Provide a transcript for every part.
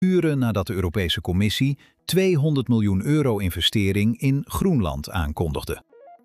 Uren nadat de Europese Commissie 200 miljoen euro investering in Groenland aankondigde.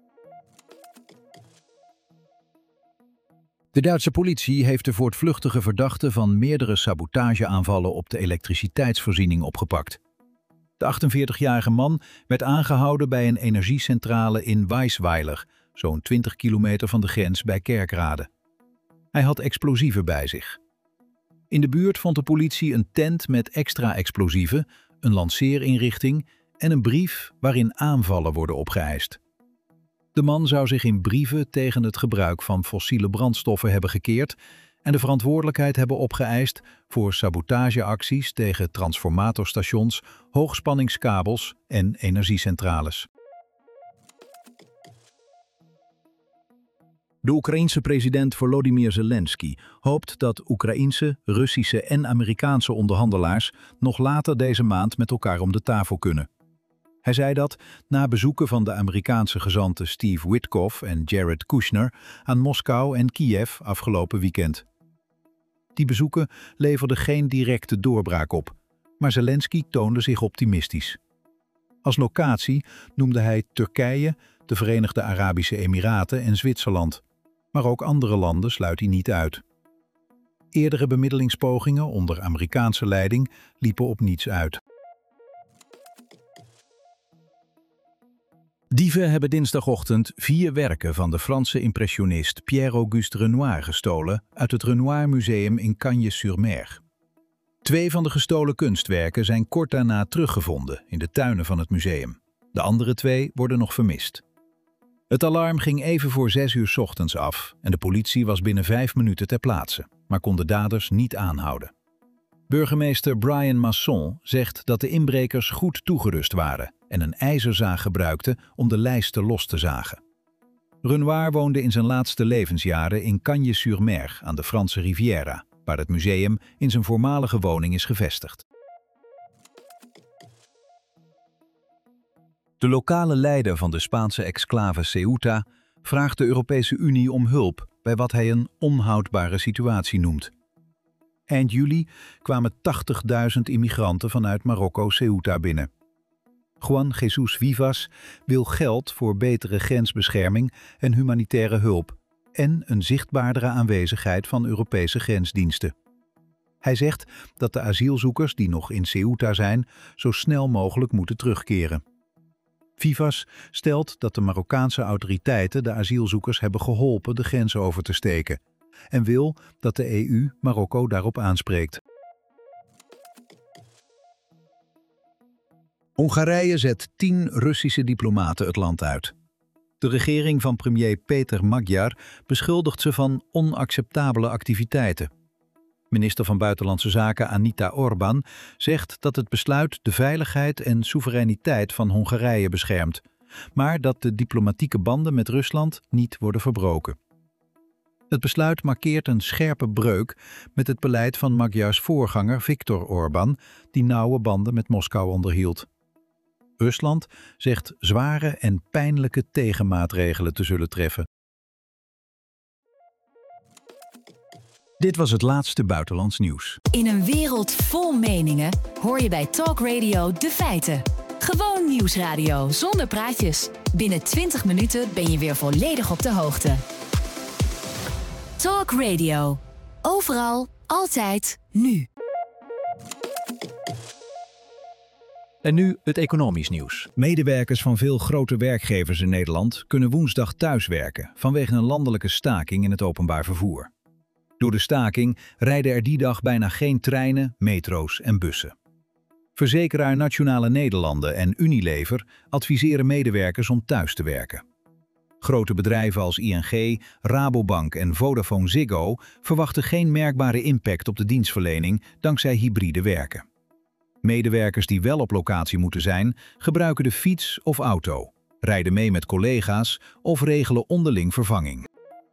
De Duitse politie heeft de voortvluchtige verdachte van meerdere sabotageaanvallen op de elektriciteitsvoorziening opgepakt. De 48-jarige man werd aangehouden bij een energiecentrale in Weisweiler, zo'n 20 kilometer van de grens bij Kerkrade. Hij had explosieven bij zich. In de buurt vond de politie een tent met extra explosieven, een lanceerinrichting en een brief waarin aanvallen worden opgeëist. De man zou zich in brieven tegen het gebruik van fossiele brandstoffen hebben gekeerd en de verantwoordelijkheid hebben opgeëist voor sabotageacties tegen transformatorstations, hoogspanningskabels en energiecentrales. De Oekraïense president Volodymyr Zelensky hoopt dat Oekraïense, Russische en Amerikaanse onderhandelaars nog later deze maand met elkaar om de tafel kunnen. Hij zei dat na bezoeken van de Amerikaanse gezanten Steve Witkoff en Jared Kushner aan Moskou en Kiev afgelopen weekend. Die bezoeken leverden geen directe doorbraak op, maar Zelensky toonde zich optimistisch. Als locatie noemde hij Turkije, de Verenigde Arabische Emiraten en Zwitserland. Maar ook andere landen sluit hij niet uit. Eerdere bemiddelingspogingen onder Amerikaanse leiding liepen op niets uit. Dieven hebben dinsdagochtend 4 werken van de Franse impressionist Pierre-Auguste Renoir gestolen uit het Renoir Museum in Cagnes-sur-Mer. 2 van de gestolen kunstwerken zijn kort daarna teruggevonden in de tuinen van het museum. De andere 2 worden nog vermist. Het alarm ging even voor 6 uur 's ochtends af en de politie was binnen 5 minuten ter plaatse, maar kon de daders niet aanhouden. Burgemeester Brian Masson zegt dat de inbrekers goed toegerust waren en een ijzerzaag gebruikten om de lijsten los te zagen. Renoir woonde in zijn laatste levensjaren in Cagnes-sur-Mer aan de Franse Riviera, waar het museum in zijn voormalige woning is gevestigd. De lokale leider van de Spaanse exclave Ceuta vraagt de Europese Unie om hulp bij wat hij een onhoudbare situatie noemt. Eind juli kwamen 80.000 immigranten vanuit Marokko Ceuta binnen. Juan Jesus Vivas wil geld voor betere grensbescherming en humanitaire hulp en een zichtbaardere aanwezigheid van Europese grensdiensten. Hij zegt dat de asielzoekers die nog in Ceuta zijn zo snel mogelijk moeten terugkeren. Vivas stelt dat de Marokkaanse autoriteiten de asielzoekers hebben geholpen de grens over te steken en wil dat de EU Marokko daarop aanspreekt. Hongarije zet 10 Russische diplomaten het land uit. De regering van premier Peter Magyar beschuldigt ze van onacceptabele activiteiten. Minister van Buitenlandse Zaken Anita Orbán zegt dat het besluit de veiligheid en soevereiniteit van Hongarije beschermt, maar dat de diplomatieke banden met Rusland niet worden verbroken. Het besluit markeert een scherpe breuk met het beleid van Magyars voorganger Viktor Orbán, die nauwe banden met Moskou onderhield. Rusland zegt zware en pijnlijke tegenmaatregelen te zullen treffen. Dit was het laatste buitenlands nieuws. In een wereld vol meningen hoor je bij Talk Radio de feiten. Gewoon nieuwsradio zonder praatjes. Binnen 20 minuten ben je weer volledig op de hoogte. Talk Radio. Overal, altijd, nu. En nu het economisch nieuws. Medewerkers van veel grote werkgevers in Nederland kunnen woensdag thuiswerken vanwege een landelijke staking in het openbaar vervoer. Door de staking rijden er die dag bijna geen treinen, metro's en bussen. Verzekeraar Nationale Nederlanden en Unilever adviseren medewerkers om thuis te werken. Grote bedrijven als ING, Rabobank en Vodafone Ziggo verwachten geen merkbare impact op de dienstverlening dankzij hybride werken. Medewerkers die wel op locatie moeten zijn, gebruiken de fiets of auto, rijden mee met collega's of regelen onderling vervanging.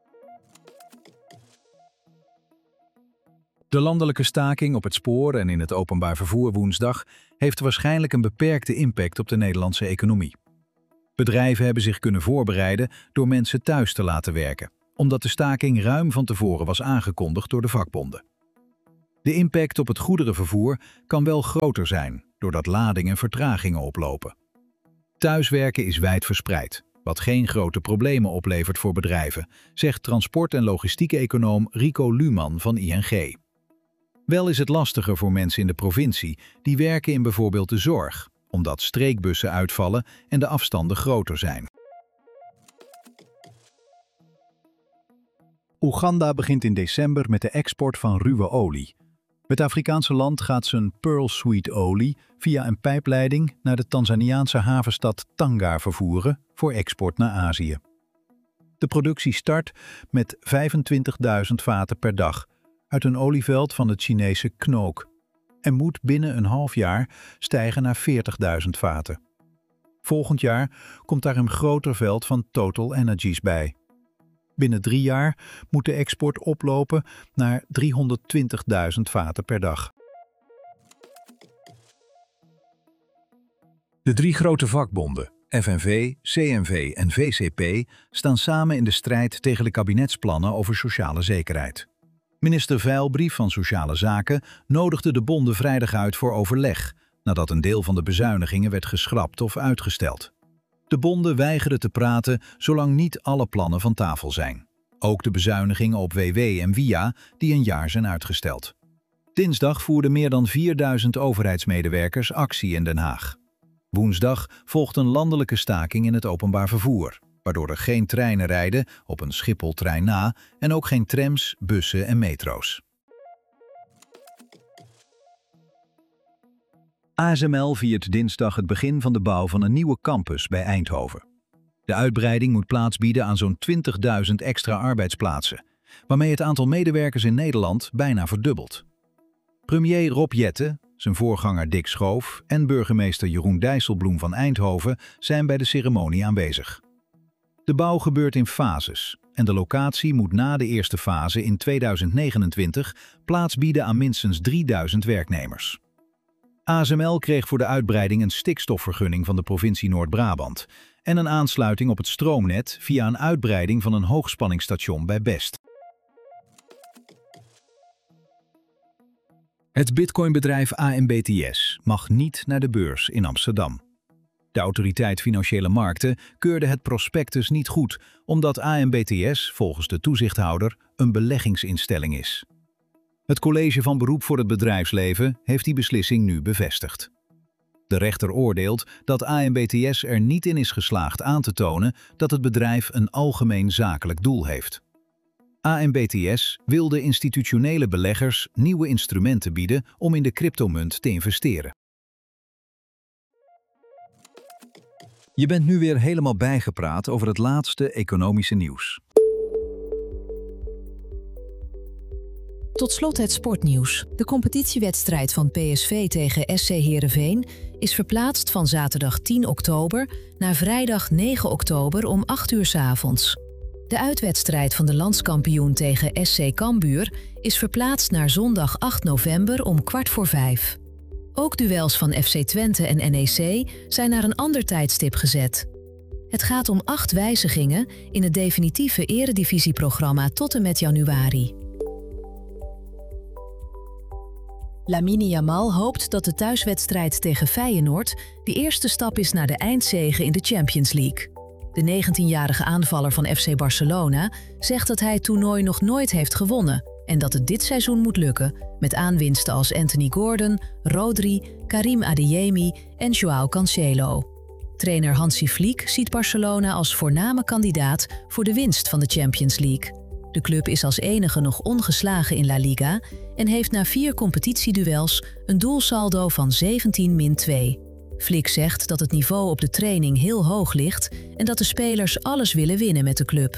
De landelijke staking op het spoor en in het openbaar vervoer woensdag heeft waarschijnlijk een beperkte impact op de Nederlandse economie. Bedrijven hebben zich kunnen voorbereiden door mensen thuis te laten werken, omdat de staking ruim van tevoren was aangekondigd door de vakbonden. De impact op het goederenvervoer kan wel groter zijn, doordat ladingen vertragingen oplopen. Thuiswerken is wijdverspreid, wat geen grote problemen oplevert voor bedrijven, zegt transport- en logistiek-econoom Rico Luhman van ING. Wel is het lastiger voor mensen in de provincie die werken in bijvoorbeeld de zorg, omdat streekbussen uitvallen en de afstanden groter zijn. Oeganda begint in december met de export van ruwe olie. Het Afrikaanse land gaat zijn Pearl Sweet olie via een pijpleiding naar de Tanzaniaanse havenstad Tanga vervoeren voor export naar Azië. De productie start met 25.000 vaten per dag uit een olieveld van het Chinese Knook en moet binnen een half jaar stijgen naar 40.000 vaten. Volgend jaar komt daar een groter veld van Total Energies bij. Binnen 3 jaar moet de export oplopen naar 320.000 vaten per dag. De 3 grote vakbonden, FNV, CNV en VCP, staan samen in de strijd tegen de kabinetsplannen over sociale zekerheid. Minister Veilbrief van Sociale Zaken nodigde de bonden vrijdag uit voor overleg, nadat een deel van de bezuinigingen werd geschrapt of uitgesteld. De bonden weigerden te praten zolang niet alle plannen van tafel zijn. Ook de bezuinigingen op WW en WIA die een jaar zijn uitgesteld. Dinsdag voerden meer dan 4000 overheidsmedewerkers actie in Den Haag. Woensdag volgt een landelijke staking in het openbaar vervoer, waardoor er geen treinen rijden op een Schiphol-trein na en ook geen trams, bussen en metro's. ASML viert dinsdag het begin van de bouw van een nieuwe campus bij Eindhoven. De uitbreiding moet plaats bieden aan zo'n 20.000 extra arbeidsplaatsen, waarmee het aantal medewerkers in Nederland bijna verdubbelt. Premier Rob Jetten, zijn voorganger Dick Schoof en burgemeester Jeroen Dijsselbloem van Eindhoven zijn bij de ceremonie aanwezig. De bouw gebeurt in fases en de locatie moet na de eerste fase in 2029 plaats bieden aan minstens 3000 werknemers. ASML kreeg voor de uitbreiding een stikstofvergunning van de provincie Noord-Brabant en een aansluiting op het stroomnet via een uitbreiding van een hoogspanningsstation bij Best. Het bitcoinbedrijf AMBTS mag niet naar de beurs in Amsterdam. De Autoriteit Financiële Markten keurde het prospectus niet goed, omdat AMBTS volgens de toezichthouder een beleggingsinstelling is. Het College van Beroep voor het Bedrijfsleven heeft die beslissing nu bevestigd. De rechter oordeelt dat AMBTS er niet in is geslaagd aan te tonen dat het bedrijf een algemeen zakelijk doel heeft. AMBTS wil de institutionele beleggers nieuwe instrumenten bieden om in de cryptomunt te investeren. Je bent nu weer helemaal bijgepraat over het laatste economische nieuws. Tot slot het sportnieuws. De competitiewedstrijd van PSV tegen SC Heerenveen is verplaatst van zaterdag 10 oktober naar vrijdag 9 oktober om 8 uur 's avonds. De uitwedstrijd van de landskampioen tegen SC Cambuur is verplaatst naar zondag 8 november om 4:15. Ook duels van FC Twente en NEC zijn naar een ander tijdstip gezet. Het gaat om 8 wijzigingen in het definitieve eredivisieprogramma tot en met januari. Lamine Yamal hoopt dat de thuiswedstrijd tegen Feyenoord de eerste stap is naar de eindzege in de Champions League. De 19-jarige aanvaller van FC Barcelona zegt dat hij het toernooi nog nooit heeft gewonnen en dat het dit seizoen moet lukken met aanwinsten als Anthony Gordon, Rodri, Karim Adeyemi en Joao Cancelo. Trainer Hansi Flick ziet Barcelona als voorname kandidaat voor de winst van de Champions League. De club is als enige nog ongeslagen in La Liga en heeft na 4 competitieduels een doelsaldo van 17-2. Flick zegt dat het niveau op de training heel hoog ligt en dat de spelers alles willen winnen met de club.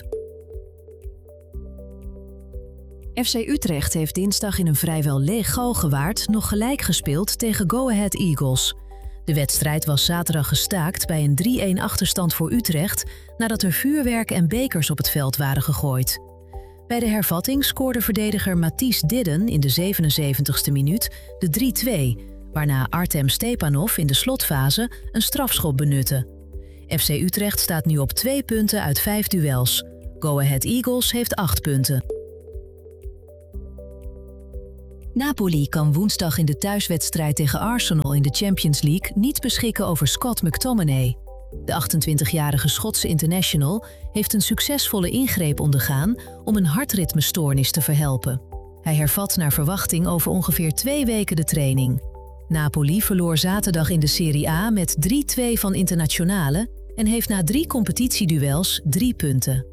FC Utrecht heeft dinsdag in een vrijwel leeg Galgenwaard nog gelijk gespeeld tegen Go Ahead Eagles. De wedstrijd was zaterdag gestaakt bij een 3-1 achterstand voor Utrecht nadat er vuurwerk en bekers op het veld waren gegooid. Bij de hervatting scoorde verdediger Matthijs Didden in de 77ste minuut de 3-2, waarna Artem Stepanov in de slotfase een strafschop benutte. FC Utrecht staat nu op 2 punten uit 5 duels. Go Ahead Eagles heeft 8 punten. Napoli kan woensdag in de thuiswedstrijd tegen Arsenal in de Champions League niet beschikken over Scott McTominay. De 28-jarige Schotse international heeft een succesvolle ingreep ondergaan om een hartritmestoornis te verhelpen. Hij hervat naar verwachting over ongeveer 2 weken de training. Napoli verloor zaterdag in de Serie A met 3-2 van Internazionale en heeft na 3 competitieduels 3 punten.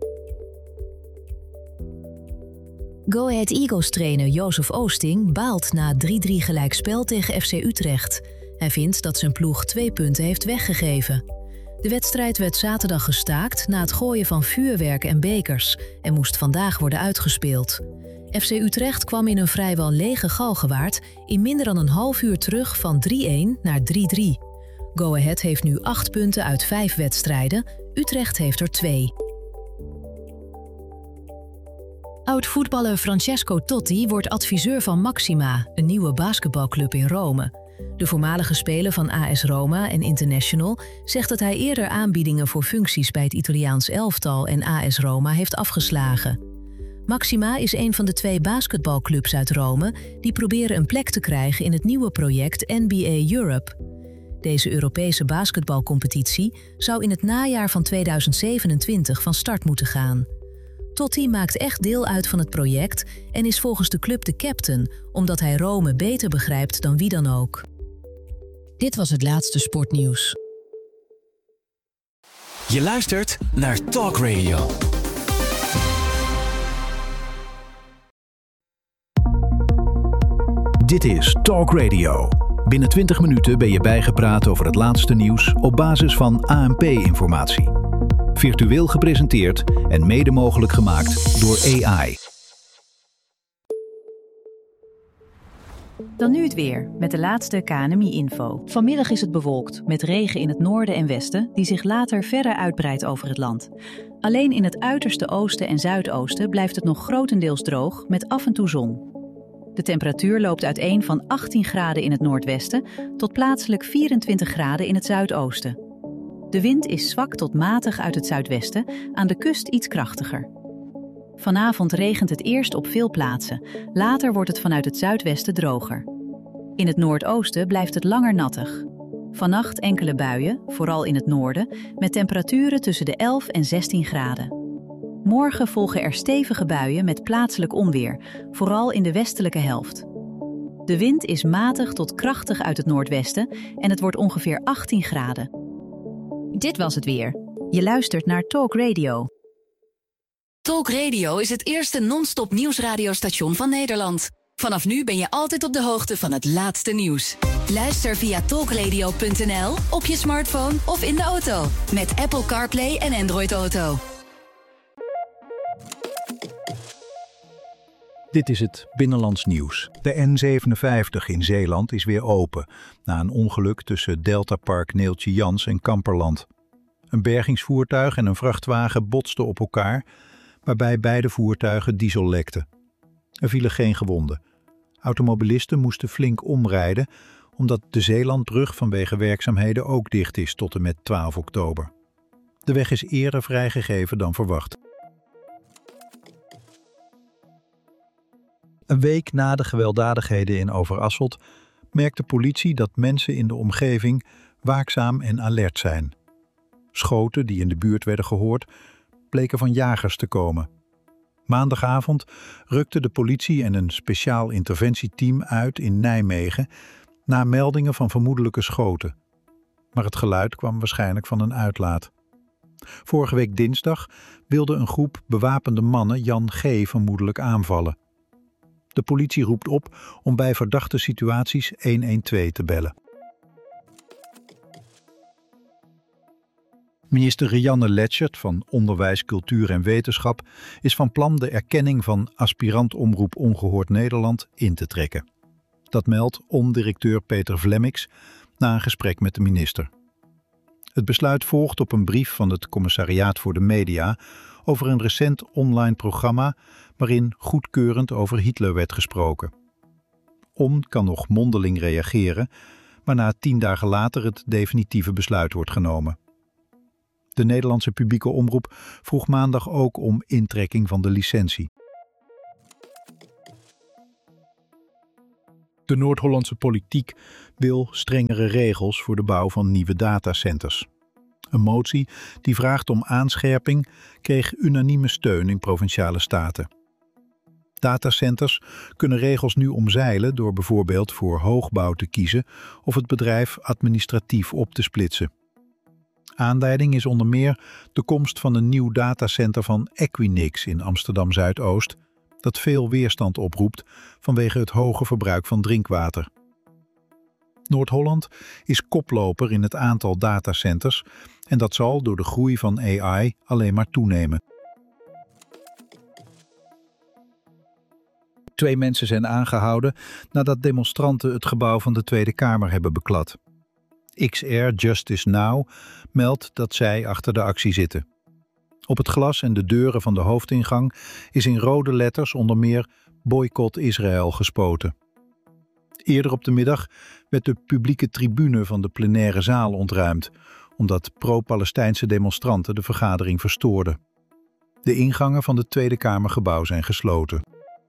Go Ahead Eagles-trainer Jozef Oosting baalt na 3-3 gelijkspel tegen FC Utrecht. Hij vindt dat zijn ploeg 2 punten heeft weggegeven. De wedstrijd werd zaterdag gestaakt na het gooien van vuurwerk en bekers en moest vandaag worden uitgespeeld. FC Utrecht kwam in een vrijwel lege Galgenwaard in minder dan een half uur terug van 3-1 naar 3-3. Go Ahead heeft nu 8 punten uit 5 wedstrijden, Utrecht heeft er 2. Oud-voetballer Francesco Totti wordt adviseur van Maxima, een nieuwe basketbalclub in Rome. De voormalige speler van AS Roma en International zegt dat hij eerder aanbiedingen voor functies bij het Italiaans elftal en AS Roma heeft afgeslagen. Maxima is een van de 2 basketbalclubs uit Rome die proberen een plek te krijgen in het nieuwe project NBA Europe. Deze Europese basketbalcompetitie zou in het najaar van 2027 van start moeten gaan. Totti maakt echt deel uit van het project en is volgens de club de captain, omdat hij Rome beter begrijpt dan wie dan ook. Dit was het laatste sportnieuws. Je luistert naar Talk Radio. Dit is Talk Radio. Binnen 20 minuten ben je bijgepraat over het laatste nieuws op basis van ANP-informatie. Virtueel gepresenteerd en mede mogelijk gemaakt door AI. Dan nu het weer, met de laatste KNMI-info. Vanmiddag is het bewolkt, met regen in het noorden en westen, die zich later verder uitbreidt over het land. Alleen in het uiterste oosten en zuidoosten blijft het nog grotendeels droog, met af en toe zon. De temperatuur loopt uiteen van 18 graden in het noordwesten tot plaatselijk 24 graden in het zuidoosten. De wind is zwak tot matig uit het zuidwesten, aan de kust iets krachtiger. Vanavond regent het eerst op veel plaatsen, later wordt het vanuit het zuidwesten droger. In het noordoosten blijft het langer nattig. Vannacht enkele buien, vooral in het noorden, met temperaturen tussen de 11 en 16 graden. Morgen volgen er stevige buien met plaatselijk onweer, vooral in de westelijke helft. De wind is matig tot krachtig uit het noordwesten en het wordt ongeveer 18 graden. Dit was het weer. Je luistert naar Talk Radio. Talk Radio is het eerste non-stop nieuwsradiostation van Nederland. Vanaf nu ben je altijd op de hoogte van het laatste nieuws. Luister via talkradio.nl, op je smartphone of in de auto. Met Apple CarPlay en Android Auto. Dit is het Binnenlands Nieuws. De N57 in Zeeland is weer open na een ongeluk tussen Deltapark Neeltje Jans en Kamperland. Een bergingsvoertuig en een vrachtwagen botsten op elkaar, waarbij beide voertuigen diesel lekten. Er vielen geen gewonden. Automobilisten moesten flink omrijden, omdat de Zeelandbrug vanwege werkzaamheden ook dicht is tot en met 12 oktober. De weg is eerder vrijgegeven dan verwacht. Een week na de gewelddadigheden in Overasselt merkt de politie dat mensen in de omgeving waakzaam en alert zijn. Schoten die in de buurt werden gehoord, bleken van jagers te komen. Maandagavond rukte de politie en een speciaal interventieteam uit in Nijmegen na meldingen van vermoedelijke schoten. Maar het geluid kwam waarschijnlijk van een uitlaat. Vorige week dinsdag wilde een groep bewapende mannen Jan G. vermoedelijk aanvallen. De politie roept op om bij verdachte situaties 112 te bellen. Minister Rianne Letchert van Onderwijs, Cultuur en Wetenschap is van plan de erkenning van aspirant Omroep Ongehoord Nederland in te trekken. Dat meldt OM-directeur Peter Vlemmix na een gesprek met de minister. Het besluit volgt op een brief van het Commissariaat voor de Media over een recent online programma waarin goedkeurend over Hitler werd gesproken. OM kan nog mondeling reageren, waarna 10 dagen later het definitieve besluit wordt genomen. De Nederlandse publieke omroep vroeg maandag ook om intrekking van de licentie. De Noord-Hollandse politiek wil strengere regels voor de bouw van nieuwe datacenters. Een motie die vraagt om aanscherping kreeg unanieme steun in provinciale staten. Datacenters kunnen regels nu omzeilen door bijvoorbeeld voor hoogbouw te kiezen of het bedrijf administratief op te splitsen. Aanleiding is onder meer de komst van een nieuw datacenter van Equinix in Amsterdam-Zuidoost, dat veel weerstand oproept vanwege het hoge verbruik van drinkwater. Noord-Holland is koploper in het aantal datacenters en dat zal door de groei van AI alleen maar toenemen. 2 mensen zijn aangehouden nadat demonstranten het gebouw van de Tweede Kamer hebben beklad. XR Justice Now meldt dat zij achter de actie zitten. Op het glas en de deuren van de hoofdingang is in rode letters onder meer boycott Israël gespoten. Eerder op de middag werd de publieke tribune van de plenaire zaal ontruimd, omdat pro-Palestijnse demonstranten de vergadering verstoorden. De ingangen van het Tweede Kamergebouw zijn gesloten.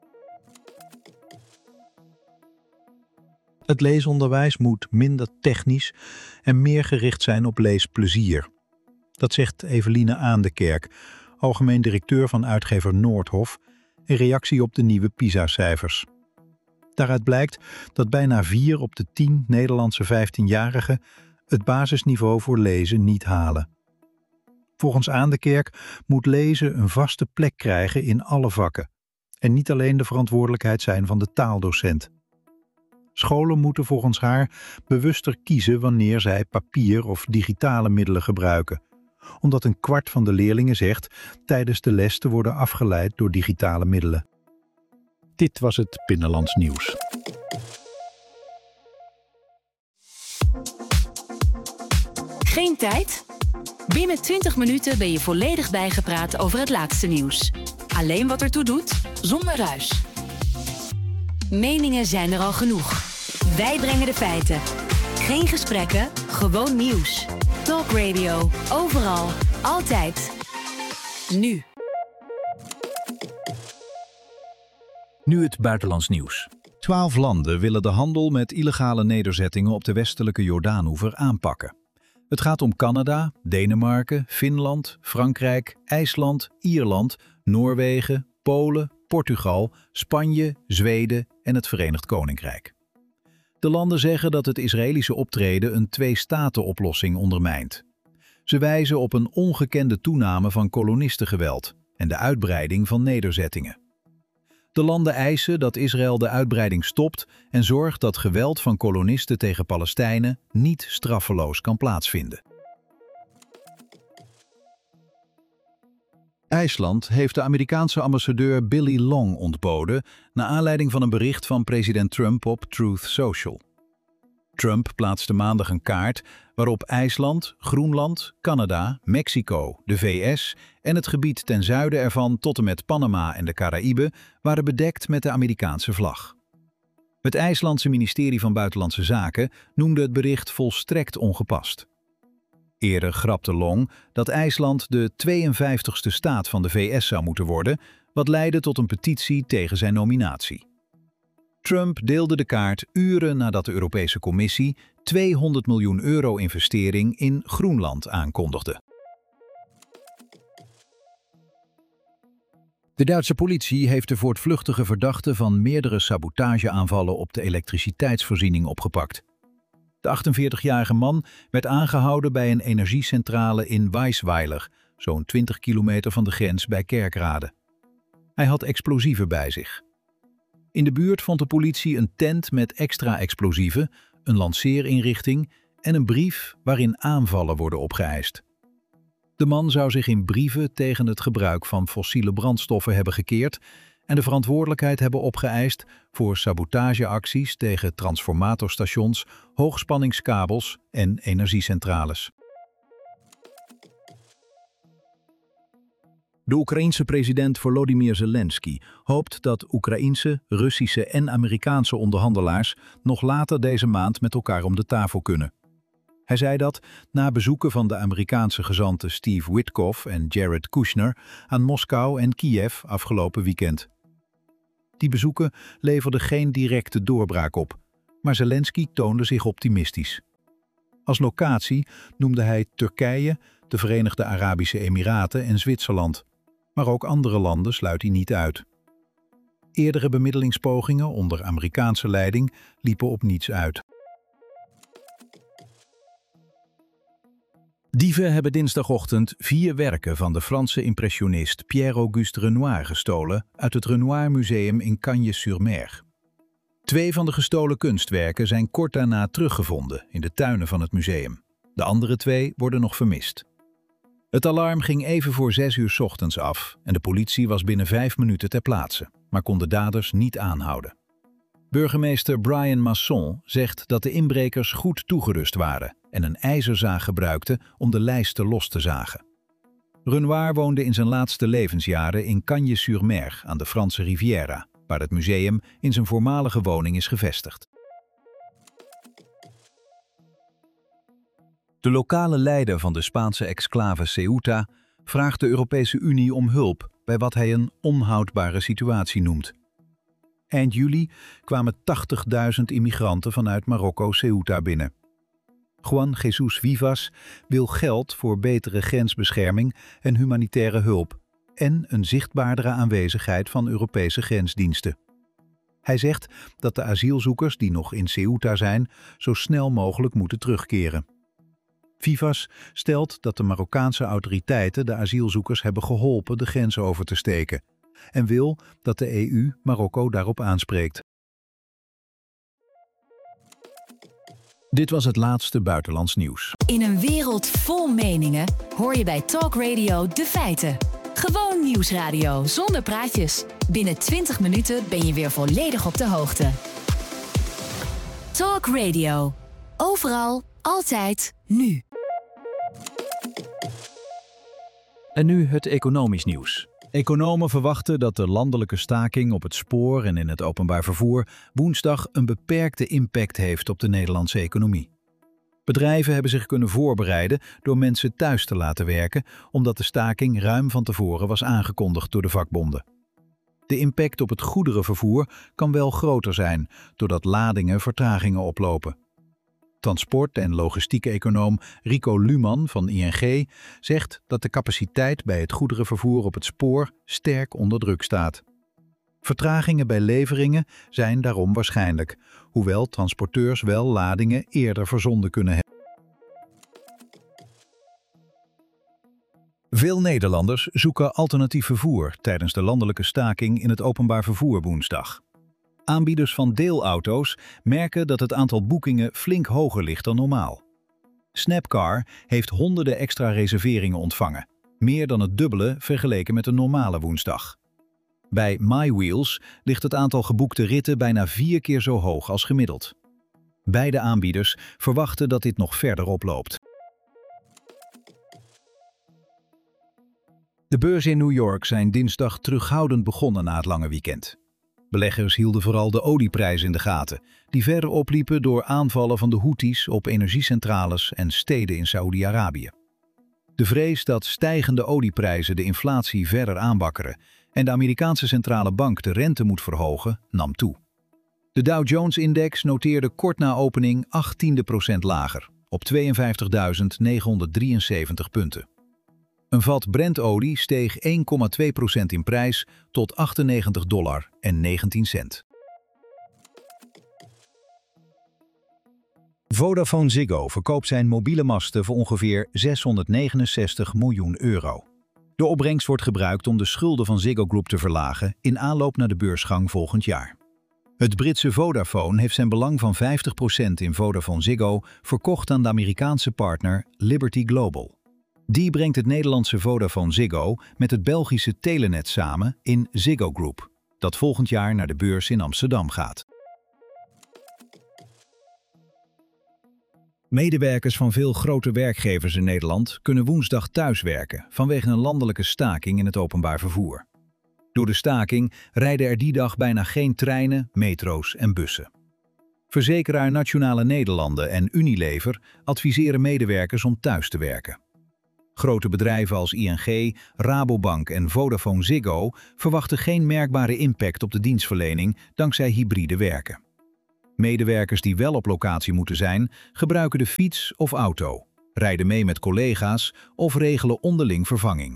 Het leesonderwijs moet minder technisch en meer gericht zijn op leesplezier. Dat zegt Eveline Aandekerk, algemeen directeur van uitgever Noordhof, in reactie op de nieuwe PISA-cijfers. Daaruit blijkt dat bijna 4 op de 10 Nederlandse 15-jarigen het basisniveau voor lezen niet halen. Volgens Aandekerk moet lezen een vaste plek krijgen in alle vakken en niet alleen de verantwoordelijkheid zijn van de taaldocent. Scholen moeten volgens haar bewuster kiezen wanneer zij papier of digitale middelen gebruiken, omdat 1/4 van de leerlingen zegt tijdens de les te worden afgeleid door digitale middelen. Dit was het Binnenlands Nieuws. Geen tijd? Binnen 20 minuten ben je volledig bijgepraat over het laatste nieuws. Alleen wat ertoe doet, zonder ruis. Meningen zijn er al genoeg. Wij brengen de feiten. Geen gesprekken, gewoon nieuws. Talk Radio. Overal. Altijd. Nu. Nu het buitenlands nieuws. 12 landen willen de handel met illegale nederzettingen op de westelijke Jordaanoever aanpakken. Het gaat om Canada, Denemarken, Finland, Frankrijk, IJsland, Ierland, Noorwegen, Polen, Portugal, Spanje, Zweden en het Verenigd Koninkrijk. De landen zeggen dat het Israëlische optreden een 2-staten-oplossing ondermijnt. Ze wijzen op een ongekende toename van kolonistengeweld en de uitbreiding van nederzettingen. De landen eisen dat Israël de uitbreiding stopt en zorgt dat geweld van kolonisten tegen Palestijnen niet straffeloos kan plaatsvinden. IJsland heeft de Amerikaanse ambassadeur Billy Long ontboden naar aanleiding van een bericht van president Trump op Truth Social. Trump plaatste maandag een kaart waarop IJsland, Groenland, Canada, Mexico, de VS en het gebied ten zuiden ervan tot en met Panama en de Caraïben waren bedekt met de Amerikaanse vlag. Het IJslandse ministerie van Buitenlandse Zaken noemde het bericht volstrekt ongepast. Eerder grapte Long dat IJsland de 52ste staat van de VS zou moeten worden, wat leidde tot een petitie tegen zijn nominatie. Trump deelde de kaart uren nadat de Europese Commissie €200 miljoen investering in Groenland aankondigde. De Duitse politie heeft de voortvluchtige verdachte van meerdere sabotageaanvallen op de elektriciteitsvoorziening opgepakt. De 48-jarige man werd aangehouden bij een energiecentrale in Weisweiler, zo'n 20 kilometer van de grens bij Kerkrade. Hij had explosieven bij zich. In de buurt vond de politie een tent met extra explosieven, een lanceerinrichting en een brief waarin aanvallen worden opgeëist. De man zou zich in brieven tegen het gebruik van fossiele brandstoffen hebben gekeerd en de verantwoordelijkheid hebben opgeëist voor sabotageacties tegen transformatorstations, hoogspanningskabels en energiecentrales. De Oekraïense president Volodymyr Zelensky hoopt dat Oekraïense, Russische en Amerikaanse onderhandelaars nog later deze maand met elkaar om de tafel kunnen. Hij zei dat na bezoeken van de Amerikaanse gezanten Steve Witkoff en Jared Kushner aan Moskou en Kiev afgelopen weekend. Die bezoeken leverden geen directe doorbraak op, Maar Zelensky toonde zich optimistisch. Als locatie noemde hij Turkije, de Verenigde Arabische Emiraten en Zwitserland. Maar ook andere landen sluit hij niet uit. Eerdere bemiddelingspogingen onder Amerikaanse leiding liepen op niets uit. Dieven hebben dinsdagochtend 4 werken van de Franse impressionist Pierre-Auguste Renoir gestolen uit het Renoir Museum in Cagnes-sur-Mer. 2 van de gestolen kunstwerken zijn kort daarna teruggevonden in de tuinen van het museum. De andere 2 worden nog vermist. Het alarm ging even voor 6 uur 's ochtends af en de politie was binnen 5 minuten ter plaatse, maar kon de daders niet aanhouden. Burgemeester Brian Masson zegt dat de inbrekers goed toegerust waren en een ijzerzaag gebruikten om de lijsten los te zagen. Renoir woonde in zijn laatste levensjaren in Cagnes-sur-Mer aan de Franse Riviera, waar het museum in zijn voormalige woning is gevestigd. De lokale leider van de Spaanse exclave Ceuta vraagt de Europese Unie om hulp bij wat hij een onhoudbare situatie noemt. Eind juli kwamen 80.000 immigranten vanuit Marokko Ceuta binnen. Juan Jesus Vivas wil geld voor betere grensbescherming en humanitaire hulp en een zichtbaardere aanwezigheid van Europese grensdiensten. Hij zegt dat de asielzoekers die nog in Ceuta zijn zo snel mogelijk moeten terugkeren. Vivas stelt dat de Marokkaanse autoriteiten de asielzoekers hebben geholpen de grens over te steken en wil dat de EU Marokko daarop aanspreekt. Dit was het laatste buitenlands nieuws. In een wereld vol meningen hoor je bij Talk Radio de feiten. Gewoon nieuwsradio zonder praatjes. Binnen 20 minuten ben je weer volledig op de hoogte. Talk Radio. Overal, altijd, nu. En nu het economisch nieuws. Economen verwachten dat de landelijke staking op het spoor en in het openbaar vervoer woensdag een beperkte impact heeft op de Nederlandse economie. Bedrijven hebben zich kunnen voorbereiden door mensen thuis te laten werken, omdat de staking ruim van tevoren was aangekondigd door de vakbonden. De impact op het goederenvervoer kan wel groter zijn, doordat ladingen vertragingen oplopen. Transport- en logistieke econoom Rico Luman van ING zegt dat de capaciteit bij het goederenvervoer op het spoor sterk onder druk staat. Vertragingen bij leveringen zijn daarom waarschijnlijk, hoewel transporteurs wel ladingen eerder verzonden kunnen hebben. Veel Nederlanders zoeken alternatief vervoer tijdens de landelijke staking in het openbaar vervoer woensdag. Aanbieders van deelauto's merken dat het aantal boekingen flink hoger ligt dan normaal. Snapcar heeft honderden extra reserveringen ontvangen, meer dan het dubbele vergeleken met een normale woensdag. Bij MyWheels ligt het aantal geboekte ritten bijna 4 keer zo hoog als gemiddeld. Beide aanbieders verwachten dat dit nog verder oploopt. De beurzen in New York zijn dinsdag terughoudend begonnen na het lange weekend. Beleggers hielden vooral de olieprijs in de gaten, die verder opliepen door aanvallen van de Houthis op energiecentrales en steden in Saoedi-Arabië. De vrees dat stijgende olieprijzen de inflatie verder aanwakkeren en de Amerikaanse centrale bank de rente moet verhogen, nam toe. De Dow Jones-index noteerde kort na opening 0,18% lager, op 52.973 punten. Een vat Brent-olie steeg 1,2% in prijs tot $98,19. Vodafone Ziggo verkoopt zijn mobiele masten voor ongeveer €669 miljoen. De opbrengst wordt gebruikt om de schulden van Ziggo Group te verlagen in aanloop naar de beursgang volgend jaar. Het Britse Vodafone heeft zijn belang van 50% in Vodafone Ziggo verkocht aan de Amerikaanse partner Liberty Global. Die brengt het Nederlandse Vodafone Ziggo met het Belgische Telenet samen in Ziggo Group, dat volgend jaar naar de beurs in Amsterdam gaat. Medewerkers van veel grote werkgevers in Nederland kunnen woensdag thuiswerken vanwege een landelijke staking in het openbaar vervoer. Door de staking rijden er die dag bijna geen treinen, metro's en bussen. Verzekeraar Nationale Nederlanden en Unilever adviseren medewerkers om thuis te werken. Grote bedrijven als ING, Rabobank en Vodafone Ziggo verwachten geen merkbare impact op de dienstverlening dankzij hybride werken. Medewerkers die wel op locatie moeten zijn, gebruiken de fiets of auto, rijden mee met collega's of regelen onderling vervanging.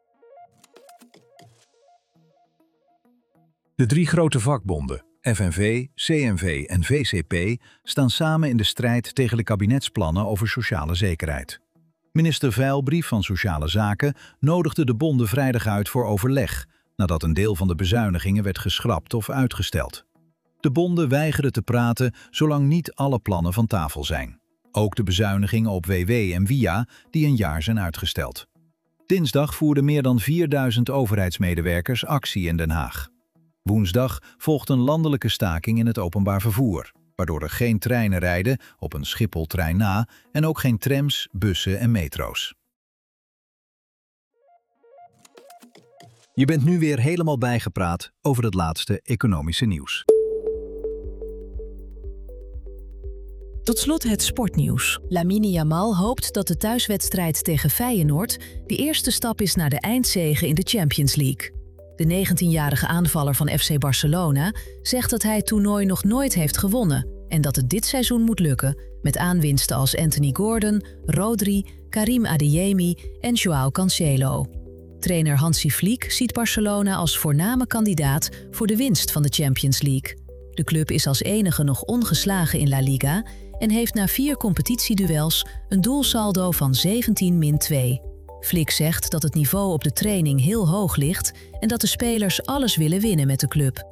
De 3 grote vakbonden, FNV, CNV en VCP, staan samen in de strijd tegen de kabinetsplannen over sociale zekerheid. Minister Veilbrief van Sociale Zaken nodigde de bonden vrijdag uit voor overleg, nadat een deel van de bezuinigingen werd geschrapt of uitgesteld. De bonden weigerden te praten zolang niet alle plannen van tafel zijn. Ook de bezuinigingen op WW en WIA die een jaar zijn uitgesteld. Dinsdag voerden meer dan 4000 overheidsmedewerkers actie in Den Haag. Woensdag volgt een landelijke staking in het openbaar vervoer, waardoor er geen treinen rijden op een Schiphol-trein na en ook geen trams, bussen en metro's. Je bent nu weer helemaal bijgepraat over het laatste economische nieuws. Tot slot het sportnieuws. Lamine Yamal hoopt dat de thuiswedstrijd tegen Feyenoord de eerste stap is naar de eindzege in de Champions League. De 19-jarige aanvaller van FC Barcelona zegt dat hij het toernooi nog nooit heeft gewonnen en dat het dit seizoen moet lukken met aanwinsten als Anthony Gordon, Rodri, Karim Adeyemi en Joao Cancelo. Trainer Hansi Flick ziet Barcelona als voorname kandidaat voor de winst van de Champions League. De club is als enige nog ongeslagen in La Liga en heeft na 4 competitieduels een doelsaldo van 17-2. Flick zegt dat het niveau op de training heel hoog ligt en dat de spelers alles willen winnen met de club.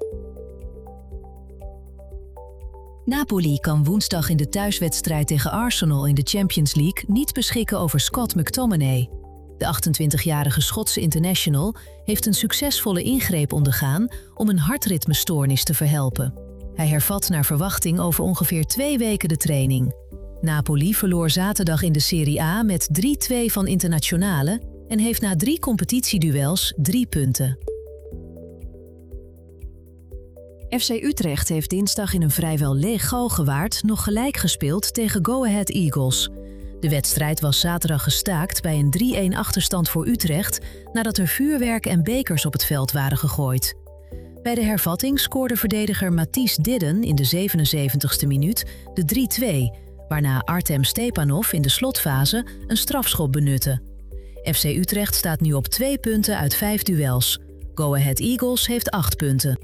Napoli kan woensdag in de thuiswedstrijd tegen Arsenal in de Champions League niet beschikken over Scott McTominay. De 28-jarige Schotse international heeft een succesvolle ingreep ondergaan om een hartritmestoornis te verhelpen. Hij hervat naar verwachting over ongeveer 2 weken de training. Napoli verloor zaterdag in de Serie A met 3-2 van Internazionale en heeft na 3 competitieduels 3 punten. FC Utrecht heeft dinsdag in een vrijwel leeg Galgenwaard nog gelijk gespeeld tegen Go Ahead Eagles. De wedstrijd was zaterdag gestaakt bij een 3-1 achterstand voor Utrecht nadat er vuurwerk en bekers op het veld waren gegooid. Bij de hervatting scoorde verdediger Matthijs Didden in de 77ste minuut de 3-2, waarna Artem Stepanov in de slotfase een strafschop benutte. FC Utrecht staat nu op 2 punten uit 5 duels. Go Ahead Eagles heeft 8 punten.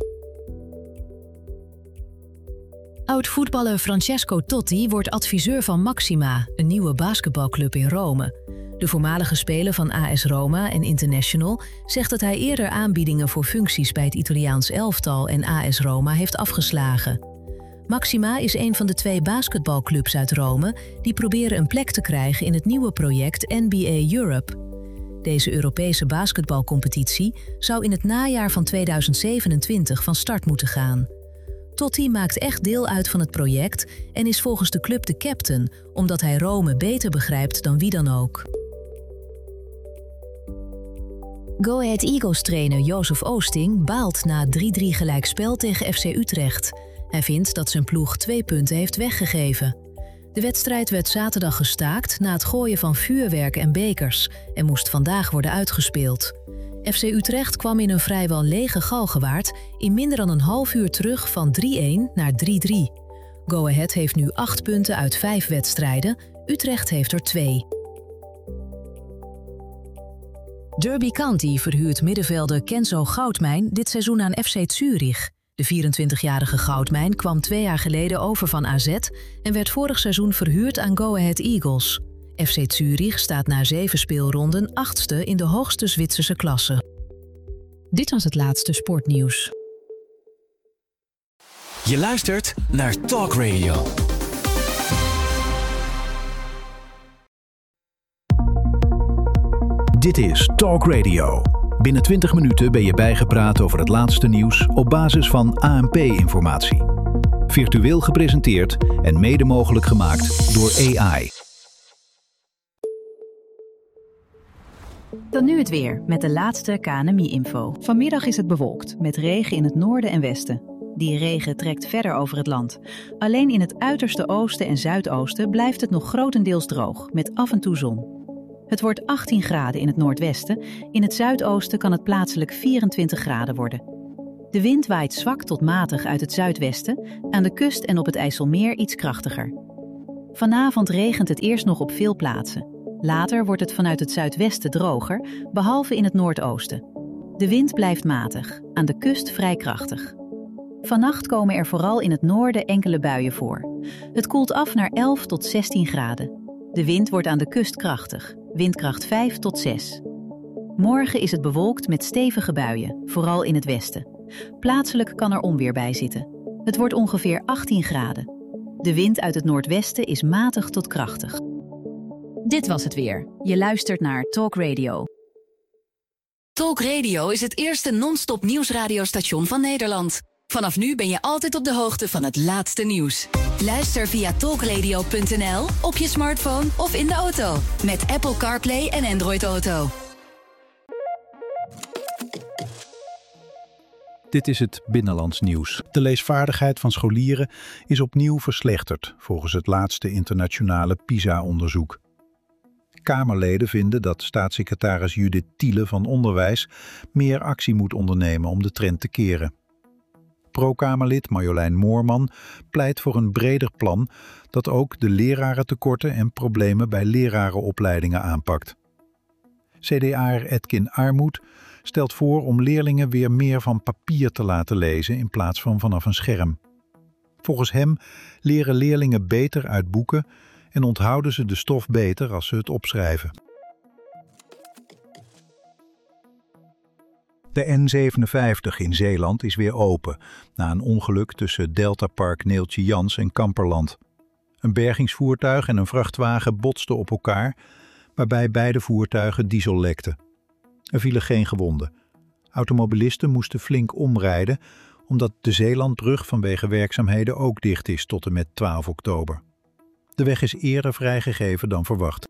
Oud-voetballer Francesco Totti wordt adviseur van Maxima, een nieuwe basketbalclub in Rome. De voormalige speler van AS Roma en International zegt dat hij eerder aanbiedingen voor functies bij het Italiaans elftal en AS Roma heeft afgeslagen. Maxima is een van de 2 basketbalclubs uit Rome die proberen een plek te krijgen in het nieuwe project NBA Europe. Deze Europese basketbalcompetitie zou in het najaar van 2027 van start moeten gaan. Totti maakt echt deel uit van het project en is volgens de club de captain, omdat hij Rome beter begrijpt dan wie dan ook. Go Ahead Eagles-trainer Jozef Oosting baalt na 3-3 gelijkspel tegen FC Utrecht. Hij vindt dat zijn ploeg 2 punten heeft weggegeven. De wedstrijd werd zaterdag gestaakt na het gooien van vuurwerk en bekers en moest vandaag worden uitgespeeld. FC Utrecht kwam in een vrijwel lege Galgenwaard in minder dan een half uur terug van 3-1 naar 3-3. Go Ahead heeft nu 8 punten uit 5 wedstrijden, Utrecht heeft er 2. Derby County verhuurt middenvelder Kenzo Goudmijn dit seizoen aan FC Zurich. De 24-jarige Goudmijn kwam 2 jaar geleden over van AZ en werd vorig seizoen verhuurd aan Go Ahead Eagles. FC Zurich staat na 7 speelronden 8e in de hoogste Zwitserse klasse. Dit was het laatste sportnieuws. Je luistert naar Talk Radio. Dit is Talk Radio. Binnen 20 minuten ben je bijgepraat over het laatste nieuws op basis van ANP-informatie. Virtueel gepresenteerd en mede mogelijk gemaakt door AI. Dan nu het weer met de laatste KNMI-info. Vanmiddag is het bewolkt met regen in het noorden en westen. Die regen trekt verder over het land. Alleen in het uiterste oosten en zuidoosten blijft het nog grotendeels droog met af en toe zon. Het wordt 18 graden in het noordwesten. In het zuidoosten kan het plaatselijk 24 graden worden. De wind waait zwak tot matig uit het zuidwesten, aan de kust en op het IJsselmeer iets krachtiger. Vanavond regent het eerst nog op veel plaatsen. Later wordt het vanuit het zuidwesten droger, behalve in het noordoosten. De wind blijft matig, aan de kust vrij krachtig. Vannacht komen er vooral in het noorden enkele buien voor. Het koelt af naar 11 tot 16 graden. De wind wordt aan de kust krachtig, windkracht 5 tot 6. Morgen is het bewolkt met stevige buien, vooral in het westen. Plaatselijk kan er onweer bij zitten. Het wordt ongeveer 18 graden. De wind uit het noordwesten is matig tot krachtig. Dit was het weer. Je luistert naar Talk Radio. Talk Radio is het eerste non-stop nieuwsradiostation van Nederland. Vanaf nu ben je altijd op de hoogte van het laatste nieuws. Luister via talkradio.nl, op je smartphone of in de auto. Met Apple CarPlay en Android Auto. Dit is het Binnenlands nieuws. De leesvaardigheid van scholieren is opnieuw verslechterd, volgens het laatste internationale PISA-onderzoek. Kamerleden vinden dat staatssecretaris Judith Thiele van Onderwijs meer actie moet ondernemen om de trend te keren. Pro-Kamerlid Marjolein Moorman pleit voor een breder plan dat ook de lerarentekorten en problemen bij lerarenopleidingen aanpakt. CDA'er Edkin Armoed stelt voor om leerlingen weer meer van papier te laten lezen in plaats van vanaf een scherm. Volgens hem leren leerlingen beter uit boeken en onthouden ze de stof beter als ze het opschrijven. De N57 in Zeeland is weer open, na een ongeluk tussen Deltapark Neeltje Jans en Kamperland. Een bergingsvoertuig en een vrachtwagen botsten op elkaar, waarbij beide voertuigen diesel lekten. Er vielen geen gewonden. Automobilisten moesten flink omrijden, omdat de Zeelandbrug vanwege werkzaamheden ook dicht is tot en met 12 oktober. De weg is eerder vrijgegeven dan verwacht.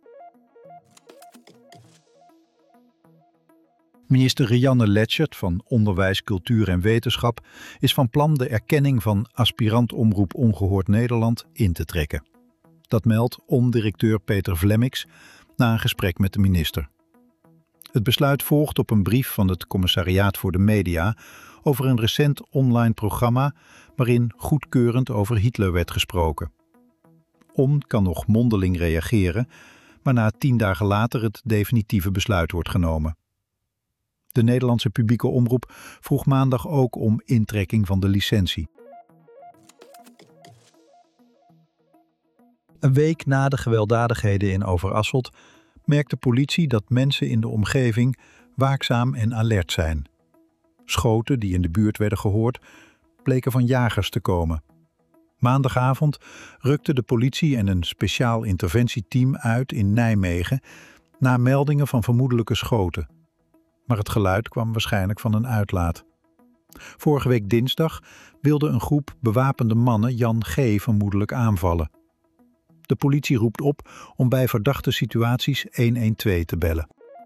Minister Rianne Letchert van Onderwijs, Cultuur en Wetenschap is van plan de erkenning van aspirant-omroep Ongehoord Nederland in te trekken. Dat meldt ON-directeur Peter Vlemmix na een gesprek met de minister. Het besluit volgt op een brief van het Commissariaat voor de Media over een recent online programma waarin goedkeurend over Hitler werd gesproken. ON kan nog mondeling reageren, waarna 10 dagen later het definitieve besluit wordt genomen. De Nederlandse publieke omroep vroeg maandag ook om intrekking van de licentie. Een week na de gewelddadigheden in Overasselt merkt de politie dat mensen in de omgeving waakzaam en alert zijn. Schoten die in de buurt werden gehoord, bleken van jagers te komen. Maandagavond rukte de politie en een speciaal interventieteam uit in Nijmegen na meldingen van vermoedelijke schoten. Maar het geluid kwam waarschijnlijk van een uitlaat. Vorige week dinsdag wilde een groep bewapende mannen Jan G. vermoedelijk aanvallen. De politie roept op om bij verdachte situaties 112 te bellen.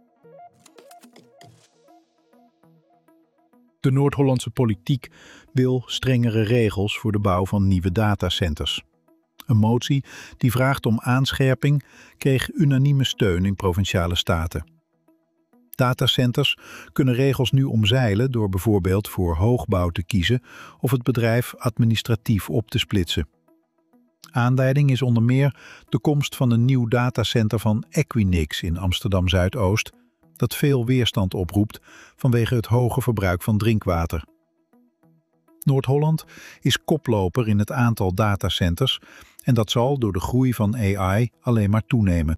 De Noord-Hollandse politiek wil strengere regels voor de bouw van nieuwe datacenters. Een motie die vraagt om aanscherping kreeg unanieme steun in Provinciale Staten. Datacenters kunnen regels nu omzeilen door bijvoorbeeld voor hoogbouw te kiezen of het bedrijf administratief op te splitsen. Aanleiding is onder meer de komst van een nieuw datacenter van Equinix in Amsterdam-Zuidoost, dat veel weerstand oproept vanwege het hoge verbruik van drinkwater. Noord-Holland is koploper in het aantal datacenters en dat zal door de groei van AI alleen maar toenemen.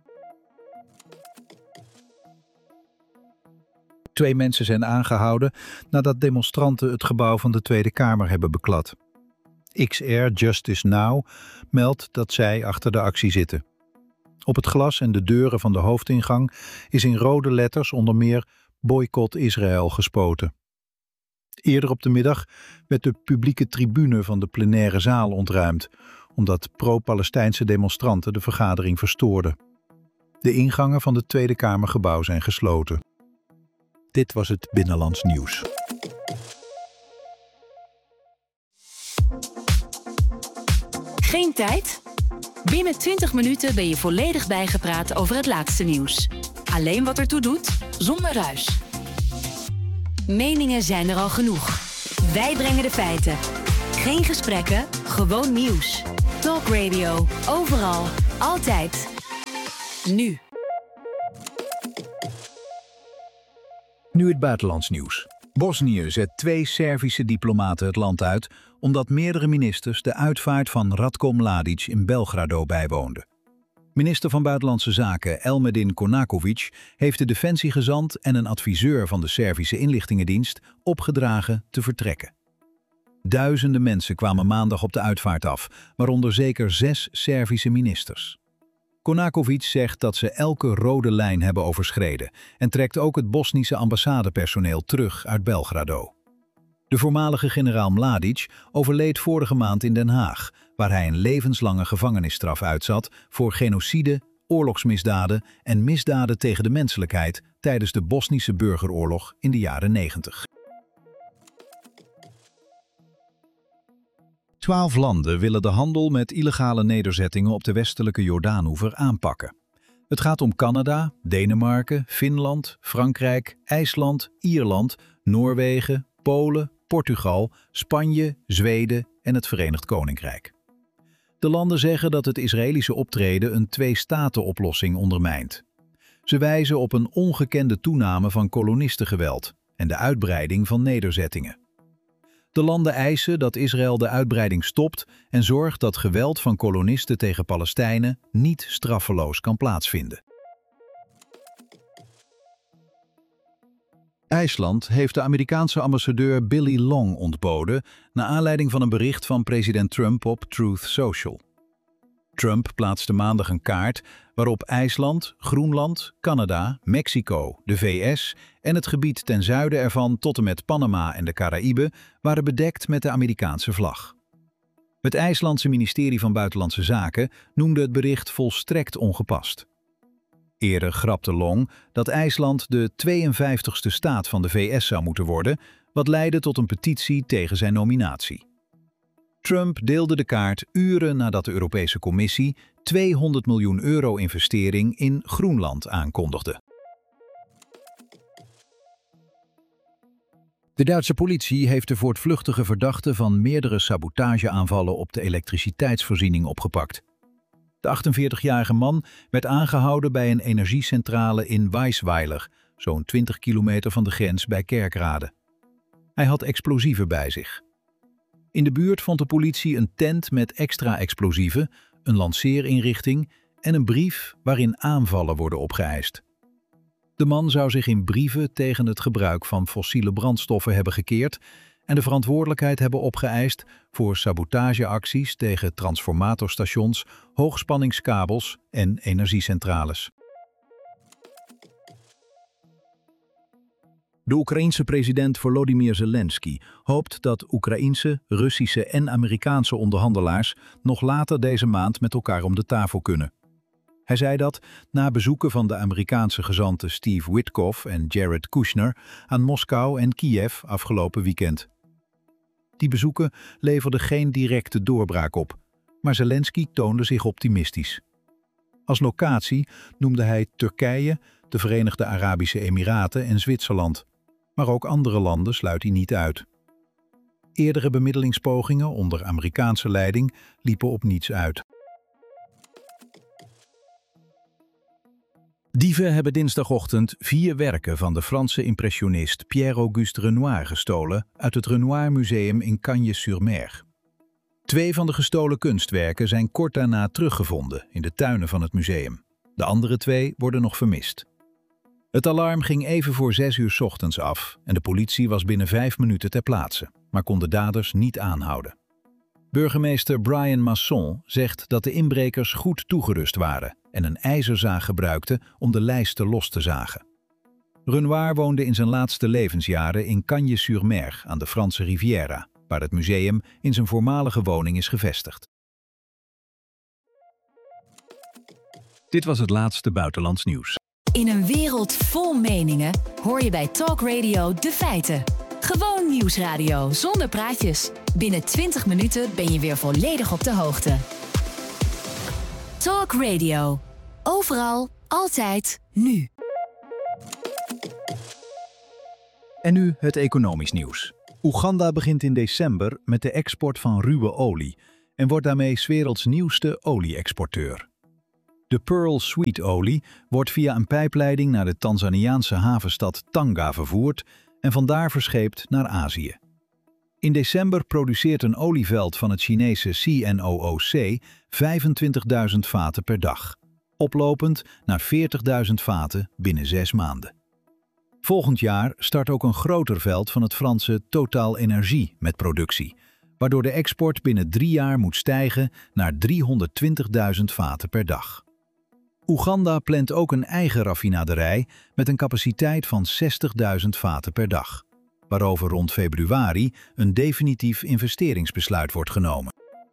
2 mensen zijn aangehouden nadat demonstranten het gebouw van de Tweede Kamer hebben beklad. XR Justice Now meldt dat zij achter de actie zitten. Op het glas en de deuren van de hoofdingang is in rode letters onder meer boycott Israël gespoten. Eerder op de middag werd de publieke tribune van de plenaire zaal ontruimd, omdat pro-Palestijnse demonstranten de vergadering verstoorden. De ingangen van het Tweede Kamergebouw zijn gesloten. Dit was het Binnenlands nieuws. Geen tijd? Binnen 20 minuten ben je volledig bijgepraat over het laatste nieuws. Alleen wat ertoe doet, zonder ruis. Meningen zijn er al genoeg. Wij brengen de feiten. Geen gesprekken, gewoon nieuws. Talk Radio. Overal. Altijd. Nu. Nu het buitenlands nieuws. Bosnië zet 2 Servische diplomaten het land uit omdat meerdere ministers de uitvaart van Ratko Mladic in Belgrado bijwoonden. Minister van Buitenlandse Zaken Elmedin Konaković heeft de defensiegezant en een adviseur van de Servische inlichtingendienst opgedragen te vertrekken. Duizenden mensen kwamen maandag op de uitvaart af, waaronder zeker 6 Servische ministers. Konaković zegt dat ze elke rode lijn hebben overschreden en trekt ook het Bosnische ambassadepersoneel terug uit Belgrado. De voormalige generaal Mladic overleed vorige maand in Den Haag, waar hij een levenslange gevangenisstraf uitzat voor genocide, oorlogsmisdaden en misdaden tegen de menselijkheid tijdens de Bosnische burgeroorlog in de jaren 90. 12 landen willen de handel met illegale nederzettingen op de westelijke Jordaanoever aanpakken. Het gaat om Canada, Denemarken, Finland, Frankrijk, IJsland, Ierland, Noorwegen, Polen, Portugal, Spanje, Zweden en het Verenigd Koninkrijk. De landen zeggen dat het Israëlische optreden een 2-staten-oplossing ondermijnt. Ze wijzen op een ongekende toename van kolonistengeweld en de uitbreiding van nederzettingen. De landen eisen dat Israël de uitbreiding stopt en zorgt dat geweld van kolonisten tegen Palestijnen niet straffeloos kan plaatsvinden. IJsland heeft de Amerikaanse ambassadeur Billy Long ontboden naar aanleiding van een bericht van president Trump op Truth Social. Trump plaatste maandag een kaart waarop IJsland, Groenland, Canada, Mexico, de VS en het gebied ten zuiden ervan tot en met Panama en de Caraïben waren bedekt met de Amerikaanse vlag. Het IJslandse ministerie van Buitenlandse Zaken noemde het bericht volstrekt ongepast. Eerder grapte Long dat IJsland de 52ste staat van de VS zou moeten worden, wat leidde tot een petitie tegen zijn nominatie. Trump deelde de kaart uren nadat de Europese Commissie 200 miljoen euro investering in Groenland aankondigde. De Duitse politie heeft de voortvluchtige verdachte van meerdere sabotageaanvallen op de elektriciteitsvoorziening opgepakt. De 48-jarige man werd aangehouden bij een energiecentrale in Weisweiler, zo'n 20 kilometer van de grens bij Kerkrade. Hij had explosieven bij zich. In de buurt vond de politie een tent met extra explosieven, een lanceerinrichting en een brief waarin aanvallen worden opgeëist. De man zou zich in brieven tegen het gebruik van fossiele brandstoffen hebben gekeerd en de verantwoordelijkheid hebben opgeëist voor sabotageacties tegen transformatorstations, hoogspanningskabels en energiecentrales. De Oekraïense president Volodymyr Zelensky hoopt dat Oekraïense, Russische en Amerikaanse onderhandelaars nog later deze maand met elkaar om de tafel kunnen. Hij zei dat na bezoeken van de Amerikaanse gezanten Steve Witkoff en Jared Kushner aan Moskou en Kiev afgelopen weekend. Die bezoeken leverden geen directe doorbraak op, maar Zelensky toonde zich optimistisch. Als locatie noemde hij Turkije, de Verenigde Arabische Emiraten en Zwitserland. Maar ook andere landen sluit hij niet uit. Eerdere bemiddelingspogingen onder Amerikaanse leiding liepen op niets uit. Dieven hebben dinsdagochtend 4 werken van de Franse impressionist Pierre-Auguste Renoir gestolen uit het Renoir Museum in Cagnes-sur-Mer. 2 van de gestolen kunstwerken zijn kort daarna teruggevonden in de tuinen van het museum. De andere 2 worden nog vermist. Het alarm ging even voor 6 uur 's ochtends af en de politie was binnen 5 minuten ter plaatse, maar kon de daders niet aanhouden. Burgemeester Brian Masson zegt dat de inbrekers goed toegerust waren en een ijzerzaag gebruikten om de lijsten los te zagen. Renoir woonde in zijn laatste levensjaren in Cagnes-sur-Mer aan de Franse Riviera, waar het museum in zijn voormalige woning is gevestigd. Dit was het laatste buitenlands nieuws. In een wereld vol meningen hoor je bij Talk Radio de feiten. Gewoon nieuwsradio zonder praatjes. Binnen 20 minuten ben je weer volledig op de hoogte. Talk Radio. Overal, altijd, nu. En nu het economisch nieuws. Oeganda begint in december met de export van ruwe olie en wordt daarmee 's werelds nieuwste olie-exporteur. De Pearl Sweet-olie wordt via een pijpleiding naar de Tanzaniaanse havenstad Tanga vervoerd en vandaar verscheept naar Azië. In december produceert een olieveld van het Chinese CNOOC 25.000 vaten per dag, oplopend naar 40.000 vaten binnen 6 maanden. Volgend jaar start ook een groter veld van het Franse Total Energie met productie, waardoor de export binnen 3 jaar moet stijgen naar 320.000 vaten per dag. Oeganda plant ook een eigen raffinaderij met een capaciteit van 60.000 vaten per dag, waarover rond februari een definitief investeringsbesluit wordt genomen.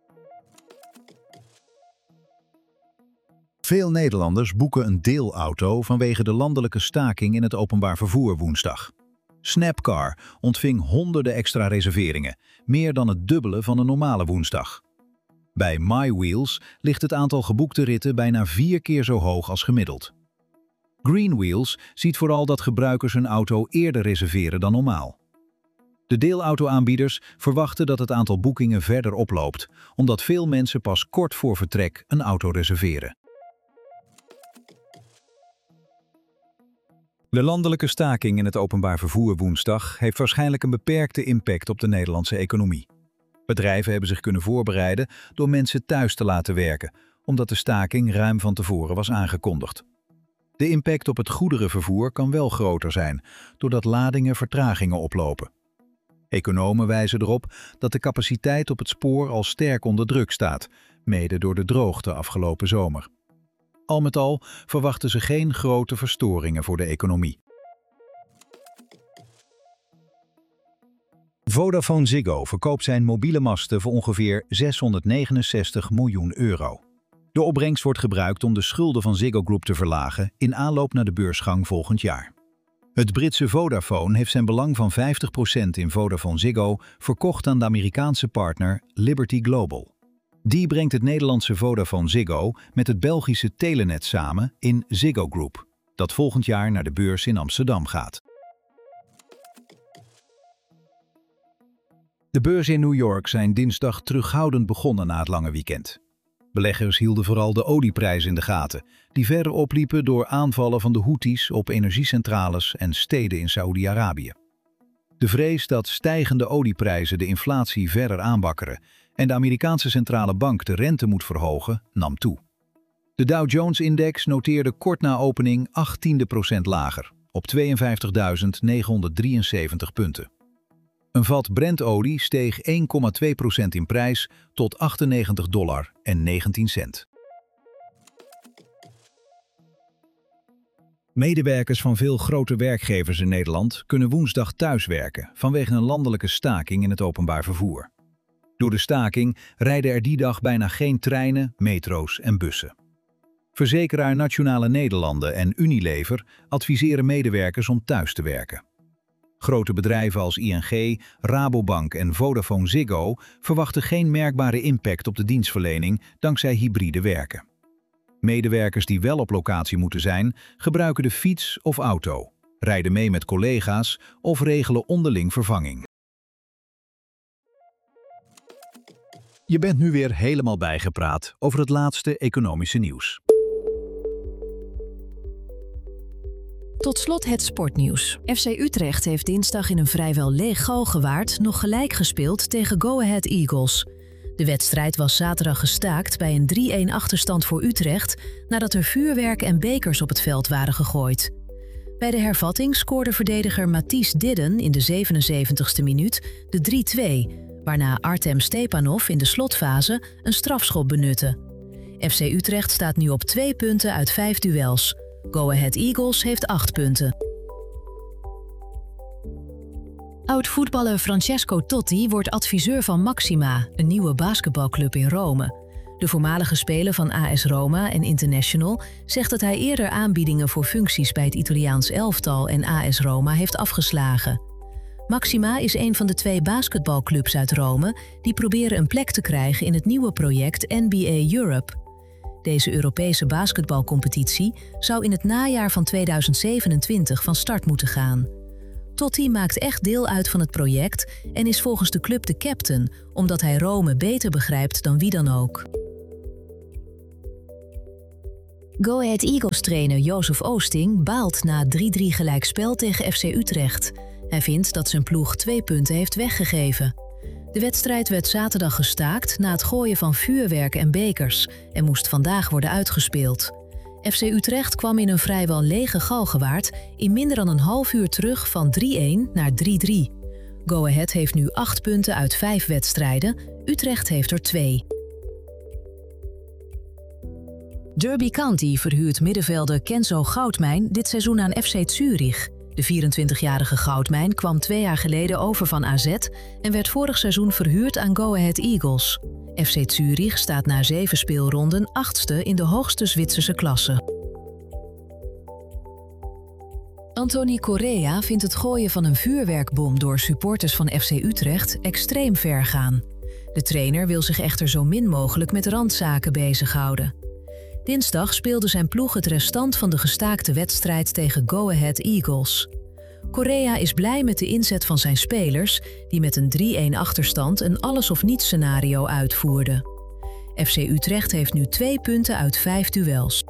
Veel Nederlanders boeken een deelauto vanwege de landelijke staking in het openbaar vervoer woensdag. Snapcar ontving honderden extra reserveringen, meer dan het dubbele van een normale woensdag. Bij MyWheels ligt het aantal geboekte ritten bijna 4 keer zo hoog als gemiddeld. Greenwheels ziet vooral dat gebruikers een auto eerder reserveren dan normaal. De deelauto-aanbieders verwachten dat het aantal boekingen verder oploopt, omdat veel mensen pas kort voor vertrek een auto reserveren. De landelijke staking in het openbaar vervoer woensdag heeft waarschijnlijk een beperkte impact op de Nederlandse economie. Bedrijven hebben zich kunnen voorbereiden door mensen thuis te laten werken, omdat de staking ruim van tevoren was aangekondigd. De impact op het goederenvervoer kan wel groter zijn, doordat ladingen vertragingen oplopen. Economen wijzen erop dat de capaciteit op het spoor al sterk onder druk staat, mede door de droogte afgelopen zomer. Al met al verwachten ze geen grote verstoringen voor de economie. Vodafone Ziggo verkoopt zijn mobiele masten voor ongeveer €669 miljoen. De opbrengst wordt gebruikt om de schulden van Ziggo Group te verlagen in aanloop naar de beursgang volgend jaar. Het Britse Vodafone heeft zijn belang van 50% in Vodafone Ziggo verkocht aan de Amerikaanse partner Liberty Global. Die brengt het Nederlandse Vodafone Ziggo met het Belgische Telenet samen in Ziggo Group, dat volgend jaar naar de beurs in Amsterdam gaat. De beurzen in New York zijn dinsdag terughoudend begonnen na het lange weekend. Beleggers hielden vooral de olieprijzen in de gaten, die verder opliepen door aanvallen van de Houthis op energiecentrales en steden in Saoedi-Arabië. De vrees dat stijgende olieprijzen de inflatie verder aanwakkeren en de Amerikaanse centrale bank de rente moet verhogen, nam toe. De Dow Jones-index noteerde kort na opening 0,18% lager, op 52.973 punten. Een vat Brent-olie steeg 1,2% in prijs tot $98,19. Medewerkers van veel grote werkgevers in Nederland kunnen woensdag thuiswerken vanwege een landelijke staking in het openbaar vervoer. Door de staking rijden er die dag bijna geen treinen, metro's en bussen. Verzekeraar Nationale Nederlanden en Unilever adviseren medewerkers om thuis te werken. Grote bedrijven als ING, Rabobank en Vodafone Ziggo verwachten geen merkbare impact op de dienstverlening dankzij hybride werken. Medewerkers die wel op locatie moeten zijn, gebruiken de fiets of auto, rijden mee met collega's of regelen onderling vervanging. Je bent nu weer helemaal bijgepraat over het laatste economische nieuws. Tot slot het sportnieuws. FC Utrecht heeft dinsdag in een vrijwel leeg Galgenwaard nog gelijk gespeeld tegen Go Ahead Eagles. De wedstrijd was zaterdag gestaakt bij een 3-1 achterstand voor Utrecht nadat er vuurwerk en bekers op het veld waren gegooid. Bij de hervatting scoorde verdediger Matthijs Didden in de 77ste minuut de 3-2, waarna Artem Stepanov in de slotfase een strafschop benutte. FC Utrecht staat nu op 2 punten uit 5 duels. Go Ahead Eagles heeft 8 punten. Oud-voetballer Francesco Totti wordt adviseur van Maxima, een nieuwe basketbalclub in Rome. De voormalige speler van AS Roma en International zegt dat hij eerder aanbiedingen voor functies bij het Italiaans elftal en AS Roma heeft afgeslagen. Maxima is een van de 2 basketbalclubs uit Rome die proberen een plek te krijgen in het nieuwe project NBA Europe. Deze Europese basketbalcompetitie zou in het najaar van 2027 van start moeten gaan. Totti maakt echt deel uit van het project en is volgens de club de captain, omdat hij Rome beter begrijpt dan wie dan ook. Go Ahead Eagles-trainer Jozef Oosting baalt na 3-3 gelijkspel tegen FC Utrecht. Hij vindt dat zijn ploeg 2 punten heeft weggegeven. De wedstrijd werd zaterdag gestaakt na het gooien van vuurwerk en bekers en moest vandaag worden uitgespeeld. FC Utrecht kwam in een vrijwel lege Galgenwaard in minder dan een half uur terug van 3-1 naar 3-3. Go Ahead heeft nu 8 punten uit 5 wedstrijden, Utrecht heeft er 2. Derby County verhuurt middenvelder Kenzo Goudmijn dit seizoen aan FC Zurich. De 24-jarige Goudmijn kwam 2 jaar geleden over van AZ en werd vorig seizoen verhuurd aan Go Ahead Eagles. FC Zurich staat na 7 speelronden 8e in de hoogste Zwitserse klasse. Anthony Correa vindt het gooien van een vuurwerkbom door supporters van FC Utrecht extreem ver gaan. De trainer wil zich echter zo min mogelijk met randzaken bezighouden. Dinsdag speelde zijn ploeg het restant van de gestaakte wedstrijd tegen Go Ahead Eagles. Correa is blij met de inzet van zijn spelers, die met een 3-1 achterstand een alles-of-niets scenario uitvoerden. FC Utrecht heeft nu 2 punten uit 5 duels.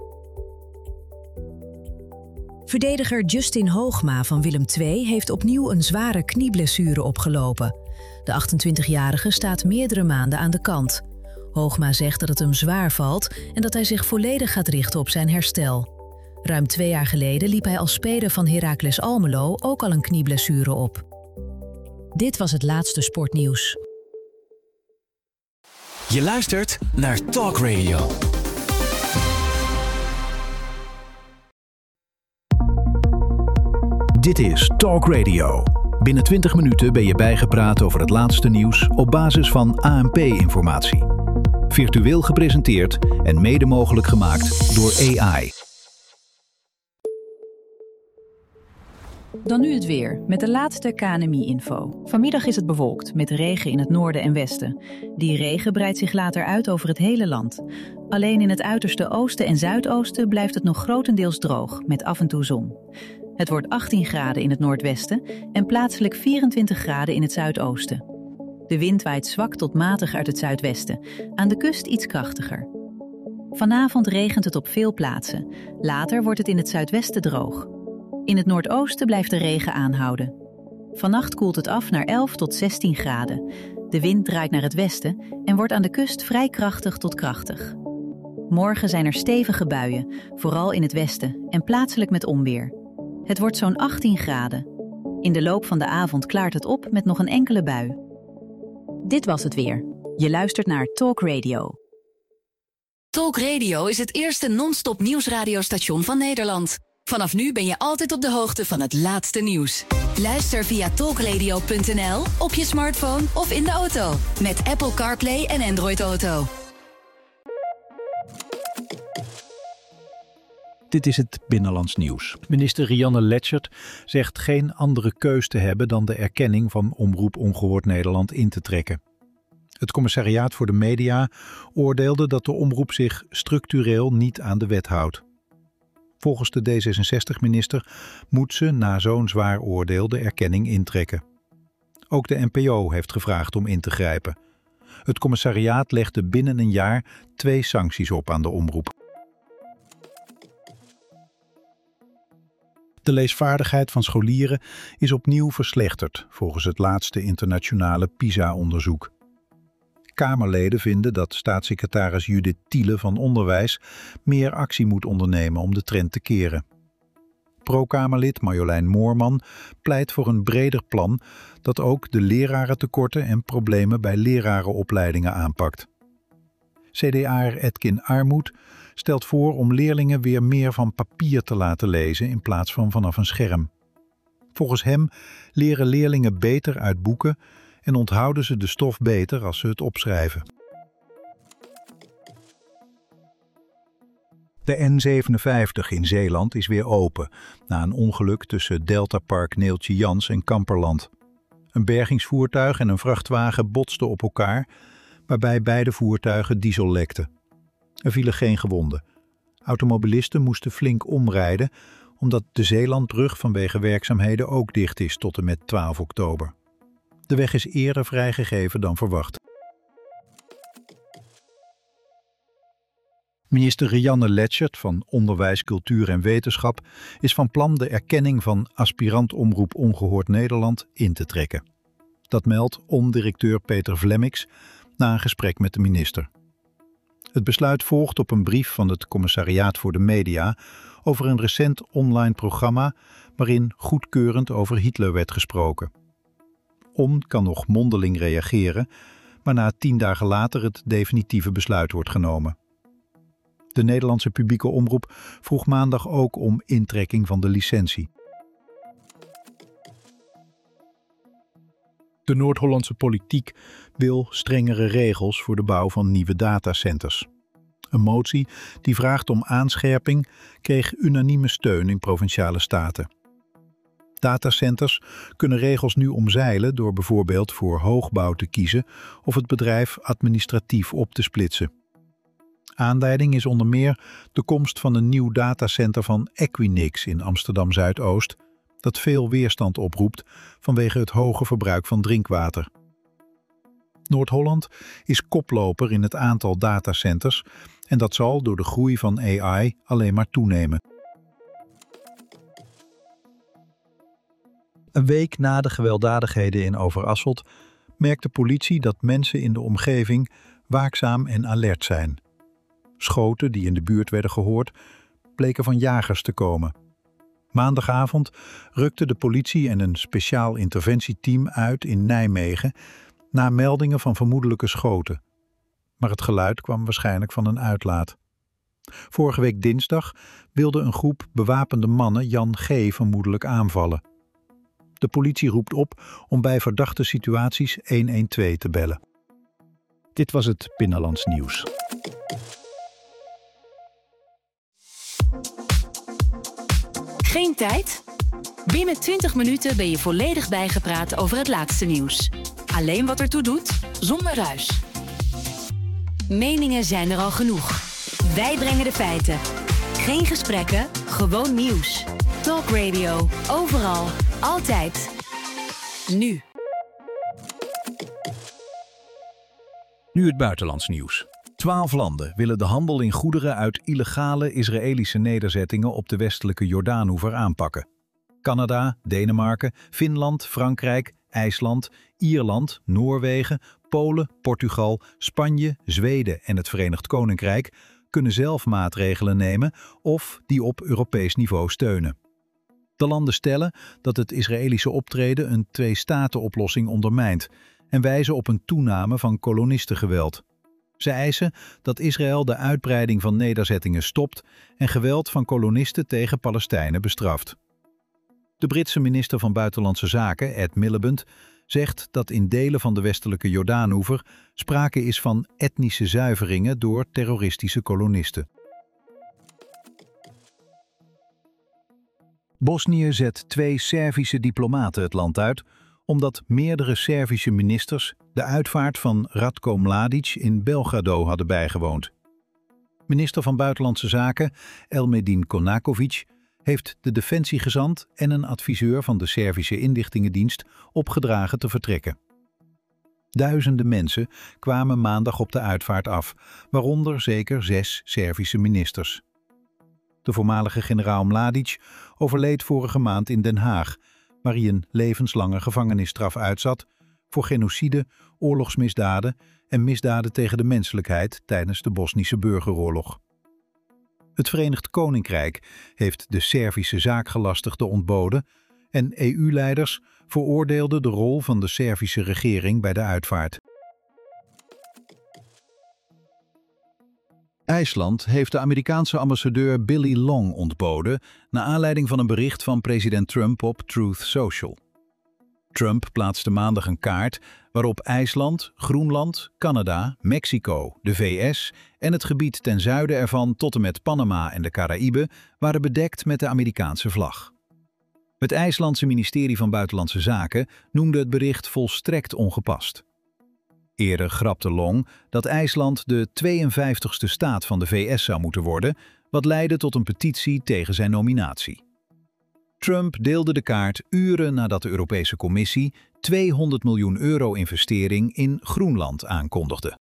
Verdediger Justin Hoogma van Willem II heeft opnieuw een zware knieblessure opgelopen. De 28-jarige staat meerdere maanden aan de kant. Hoogma zegt dat het hem zwaar valt en dat hij zich volledig gaat richten op zijn herstel. Ruim 2 jaar geleden liep hij als speler van Heracles Almelo ook al een knieblessure op. Dit was het laatste sportnieuws. Je luistert naar Talk Radio. Dit is Talk Radio. Binnen 20 minuten ben je bijgepraat over het laatste nieuws op basis van ANP-informatie. Virtueel gepresenteerd en mede mogelijk gemaakt door AI. Dan nu het weer, met de laatste KNMI-info. Vanmiddag is het bewolkt, met regen in het noorden en westen. Die regen breidt zich later uit over het hele land. Alleen in het uiterste oosten en zuidoosten blijft het nog grotendeels droog, met af en toe zon. Het wordt 18 graden in het noordwesten en plaatselijk 24 graden in het zuidoosten. De wind waait zwak tot matig uit het zuidwesten, aan de kust iets krachtiger. Vanavond regent het op veel plaatsen. Later wordt het in het zuidwesten droog. In het noordoosten blijft de regen aanhouden. Vannacht koelt het af naar 11 tot 16 graden. De wind draait naar het westen en wordt aan de kust vrij krachtig tot krachtig. Morgen zijn er stevige buien, vooral in het westen en plaatselijk met onweer. Het wordt zo'n 18 graden. In de loop van de avond klaart het op met nog een enkele bui. Dit was het weer. Je luistert naar Talk Radio. Talk Radio is het eerste non-stop nieuwsradiostation van Nederland. Vanaf nu ben je altijd op de hoogte van het laatste nieuws. Luister via talkradio.nl, op je smartphone of in de auto. Met Apple CarPlay en Android Auto. Dit is het Binnenlands Nieuws. Minister Rianne Letschert zegt geen andere keus te hebben dan de erkenning van Omroep Ongehoord Nederland in te trekken. Het Commissariaat voor de Media oordeelde dat de omroep zich structureel niet aan de wet houdt. Volgens de D66-minister moet ze na zo'n zwaar oordeel de erkenning intrekken. Ook de NPO heeft gevraagd om in te grijpen. Het commissariaat legde binnen een jaar 2 sancties op aan de omroep. De leesvaardigheid van scholieren is opnieuw verslechterd, volgens het laatste internationale PISA-onderzoek. Kamerleden vinden dat staatssecretaris Judith Thiele van Onderwijs meer actie moet ondernemen om de trend te keren. Pro-Kamerlid Marjolein Moorman pleit voor een breder plan dat ook de lerarentekorten en problemen bij lerarenopleidingen aanpakt. CDA'er Edkin Armoed stelt voor om leerlingen weer meer van papier te laten lezen in plaats van vanaf een scherm. Volgens hem leren leerlingen beter uit boeken en onthouden ze de stof beter als ze het opschrijven. De N57 in Zeeland is weer open na een ongeluk tussen Deltapark Neeltje Jans en Kamperland. Een bergingsvoertuig en een vrachtwagen botsten op elkaar, waarbij beide voertuigen diesel lekten. Er vielen geen gewonden. Automobilisten moesten flink omrijden omdat de Zeelandbrug vanwege werkzaamheden ook dicht is tot en met 12 oktober. De weg is eerder vrijgegeven dan verwacht. Minister Rianne Letschert van Onderwijs, Cultuur en Wetenschap is van plan de erkenning van aspirant Omroep Ongehoord Nederland in te trekken. Dat meldt ON-directeur Peter Vlemmix na een gesprek met de minister. Het besluit volgt op een brief van het Commissariaat voor de Media over een recent online programma waarin goedkeurend over Hitler werd gesproken. ON kan nog mondeling reageren, waarna 10 dagen later het definitieve besluit wordt genomen. De Nederlandse publieke omroep vroeg maandag ook om intrekking van de licentie. De Noord-Hollandse politiek wil strengere regels voor de bouw van nieuwe datacenters. Een motie die vraagt om aanscherping kreeg unanieme steun in Provinciale Staten. Datacenters kunnen regels nu omzeilen door bijvoorbeeld voor hoogbouw te kiezen of het bedrijf administratief op te splitsen. Aanleiding is onder meer de komst van een nieuw datacenter van Equinix in Amsterdam-Zuidoost, dat veel weerstand oproept vanwege het hoge verbruik van drinkwater. Noord-Holland is koploper in het aantal datacenters en dat zal door de groei van AI alleen maar toenemen. Een week na de gewelddadigheden in Overasselt merkt de politie dat mensen in de omgeving waakzaam en alert zijn. Schoten die in de buurt werden gehoord, bleken van jagers te komen. Maandagavond rukte de politie en een speciaal interventieteam uit in Nijmegen na meldingen van vermoedelijke schoten. Maar het geluid kwam waarschijnlijk van een uitlaat. Vorige week dinsdag wilde een groep bewapende mannen Jan G. vermoedelijk aanvallen. De politie roept op om bij verdachte situaties 112 te bellen. Dit was het Binnenlands Nieuws. Geen tijd? Binnen 20 minuten ben je volledig bijgepraat over het laatste nieuws. Alleen wat ertoe doet, zonder ruis. Meningen zijn er al genoeg. Wij brengen de feiten. Geen gesprekken, gewoon nieuws. Talk Radio, overal, altijd. Nu. Nu het buitenlands nieuws. 12 landen willen de handel in goederen uit illegale Israëlische nederzettingen op de westelijke Jordaanoever aanpakken. Canada, Denemarken, Finland, Frankrijk, IJsland, Ierland, Noorwegen, Polen, Portugal, Spanje, Zweden en het Verenigd Koninkrijk kunnen zelf maatregelen nemen of die op Europees niveau steunen. De landen stellen dat het Israëlische optreden een twee-staten-oplossing ondermijnt en wijzen op een toename van kolonistengeweld. Ze eisen dat Israël de uitbreiding van nederzettingen stopt en geweld van kolonisten tegen Palestijnen bestraft. De Britse minister van Buitenlandse Zaken, Ed Miliband, zegt dat in delen van de westelijke Jordaanoever sprake is van etnische zuiveringen door terroristische kolonisten. Bosnië zet 2 Servische diplomaten het land uit, omdat meerdere Servische ministers de uitvaart van Ratko Mladic in Belgrado hadden bijgewoond. Minister van Buitenlandse Zaken Elmedin Konakovic heeft de defensiegezant en een adviseur van de Servische inlichtingendienst opgedragen te vertrekken. Duizenden mensen kwamen maandag op de uitvaart af, waaronder zeker 6 Servische ministers. De voormalige generaal Mladic overleed vorige maand in Den Haag, waar hij een levenslange gevangenisstraf uitzat voor genocide, oorlogsmisdaden en misdaden tegen de menselijkheid tijdens de Bosnische burgeroorlog. Het Verenigd Koninkrijk heeft de Servische zaakgelastigde ontboden en EU-leiders veroordeelden de rol van de Servische regering bij de uitvaart. IJsland heeft de Amerikaanse ambassadeur Billy Long ontboden naar aanleiding van een bericht van president Trump op Truth Social. Trump plaatste maandag een kaart waarop IJsland, Groenland, Canada, Mexico, de VS en het gebied ten zuiden ervan tot en met Panama en de Caraïben waren bedekt met de Amerikaanse vlag. Het IJslandse ministerie van Buitenlandse Zaken noemde het bericht volstrekt ongepast. Eerder grapte Long dat IJsland de 52e staat van de VS zou moeten worden, wat leidde tot een petitie tegen zijn nominatie. Trump deelde de kaart uren nadat de Europese Commissie 200 miljoen euro investering in Groenland aankondigde.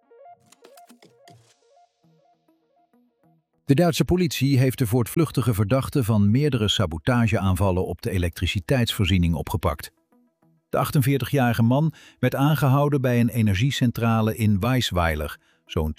De Duitse politie heeft de voortvluchtige verdachte van meerdere sabotageaanvallen op de elektriciteitsvoorziening opgepakt. De 48-jarige man werd aangehouden bij een energiecentrale in Weisweiler, zo'n